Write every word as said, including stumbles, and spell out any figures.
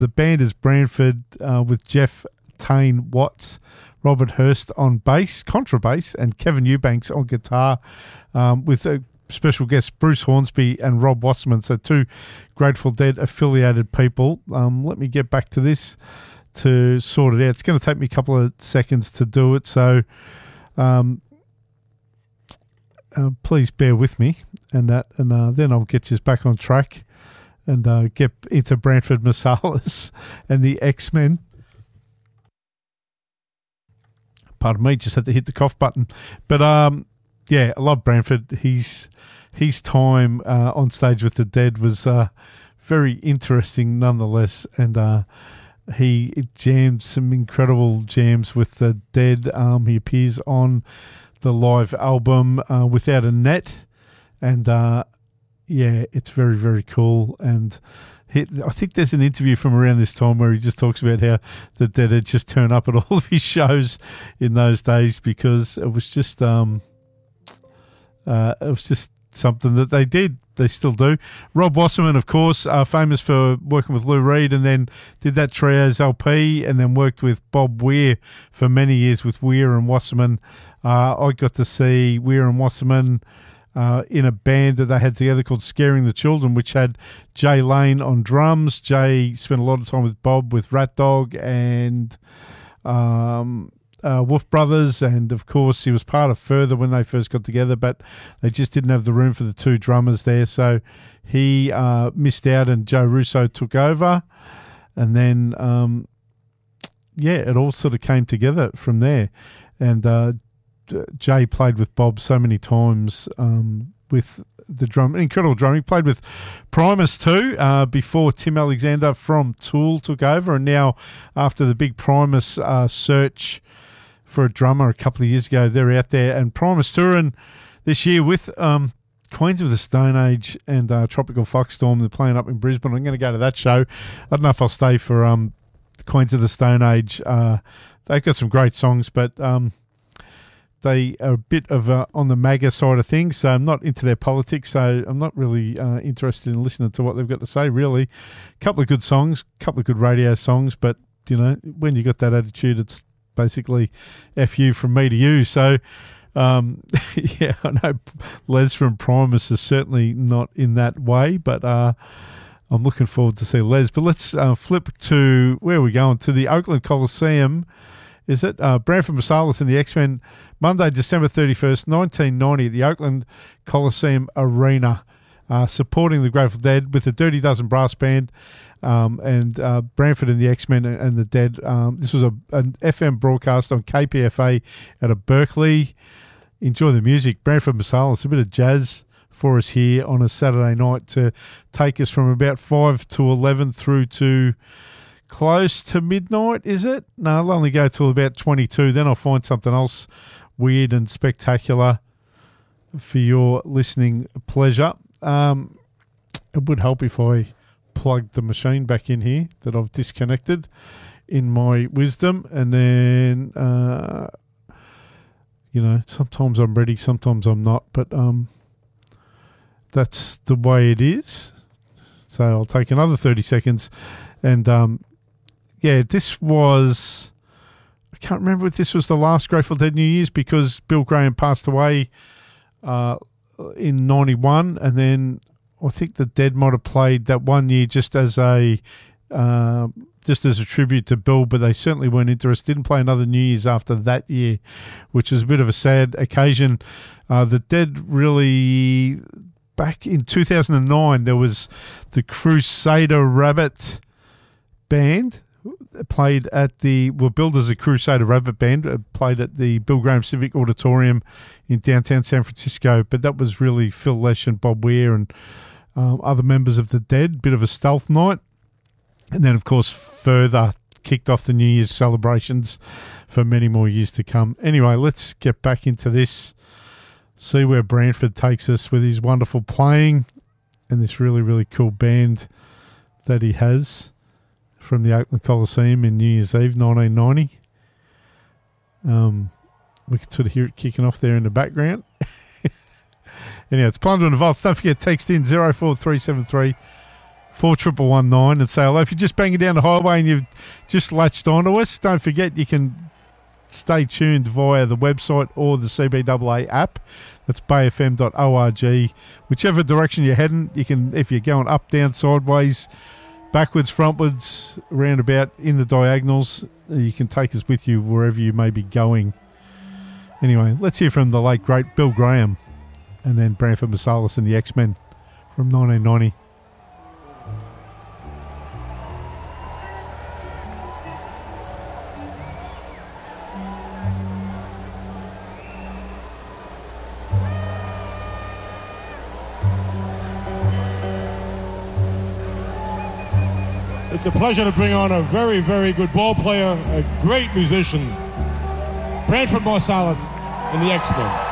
The band is Branford uh, with Jeff Tane Watts, Robert Hurst on bass, contrabass, and Kevin Eubanks on guitar, um, with a special guests Bruce Hornsby and Rob Wasserman, so two Grateful Dead affiliated people. Um, let me get back to this to sort it out. It's going to take me a couple of seconds to do it, so um, uh, please bear with me, and that, and uh, then I'll get you back on track and uh, get into Branford Marsalis and the X-Men. Pardon me, just had to hit the cough button. But um, yeah, I love Branford. He's his time uh, on stage with the Dead was uh, very interesting, nonetheless, and uh, he jammed some incredible jams with the Dead. Um, he appears on the live album uh, Without a Net, and uh, yeah, it's very very cool. And He, I think there's an interview from around this time where he just talks about how the Dead had just turned up at all of his shows in those days because it was just um, uh, it was just something that they did. They still do. Rob Wasserman, of course, uh, famous for working with Lou Reed, and then did that Trios L P, and then worked with Bob Weir for many years with Weir and Wasserman. Uh, I got to see Weir and Wasserman Uh, in a band that they had together called Scaring the Children, which had Jay Lane on drums. Jay spent a lot of time with Bob with Rat Dog and um, uh, Wolf Brothers, and of course he was part of Further when they first got together, but they just didn't have the room for the two drummers there, so he uh, missed out and Joe Russo took over, and then um, yeah, it all sort of came together from there. And uh, Jay played with Bob so many times um, with the drum, incredible drum. He played with Primus too uh, before Tim Alexander from Tool took over, and now after the big Primus uh, search for a drummer a couple of years ago, they're out there. And Primus touring this year with um, Queens of the Stone Age and uh, Tropical Foxstorm. They're playing up in Brisbane. I'm going to go to that show. I don't know if I'll stay for um, Queens of the Stone Age. Uh, they've got some great songs, but Um, they are a bit of a, on the MAGA side of things, so I'm not into their politics, so I'm not really uh, interested in listening to what they've got to say, really. A couple of good songs, a couple of good radio songs, but, you know, when you got that attitude, it's basically F you from me to you. So, um, yeah, I know Les from Primus is certainly not in that way, but uh, I'm looking forward to see Les. But let's uh, flip to, where are we going? To the Oakland Coliseum. Is it? Uh, Branford Marsalis and the X-Men, Monday, December thirty-first, nineteen ninety, at the Oakland Coliseum Arena, uh, supporting the Grateful Dead with the Dirty Dozen Brass Band um, and uh, Branford and the X-Men and, and the Dead. Um, this was a, an F M broadcast on K P F A out of Berkeley. Enjoy the music. Branford Marsalis, a bit of jazz for us here on a Saturday night to take us from about five to eleven through to close to midnight, is it? No, I'll only go till about twenty-two. Then I'll find something else weird and spectacular for your listening pleasure. Um, it would help if I plugged the machine back in here that I've disconnected in my wisdom. And then, uh, you know, sometimes I'm ready, sometimes I'm not. But um, that's the way it is. So I'll take another thirty seconds and... Um, Yeah, this was, I can't remember if this was the last Grateful Dead New Year's because Bill Graham passed away uh, in ninety-one, and then I think the Dead might have played that one year just as a uh, just as a tribute to Bill, but they certainly weren't interested. Didn't play another New Year's after that year, which was a bit of a sad occasion. Uh, the Dead really, back in two thousand nine, there was the Crusader Rabbit Band, played at the, were billed as a Crusader Rabbit Band, played at the Bill Graham Civic Auditorium in downtown San Francisco, but that was really Phil Lesh and Bob Weir and um, other members of the Dead, bit of a stealth night. And then, of course, Further kicked off the New Year's celebrations for many more years to come. Anyway, let's get back into this, see where Branford takes us with his wonderful playing and this really, really cool band that he has from the Oakland Coliseum in New Year's Eve, nineteen ninety. Um, we can sort of hear it kicking off there in the background. Anyhow, it's Plunder and the Vaults. Don't forget, text in zero four three seven three four triple one nine and say hello. If you're just banging down the highway and you've just latched onto us, don't forget you can stay tuned via the website or the C B A A app. That's bay f m dot org. Whichever direction you're heading, you can, if you're going up, down, sideways, backwards, frontwards, roundabout, in the diagonals, you can take us with you wherever you may be going. Anyway, let's hear from the late, great Bill Graham and then Branford Marsalis and the X-Men from nineteen ninety. It's a pleasure to bring on a very, very good ball player, a great musician, Branford Marsalis and the X-Men.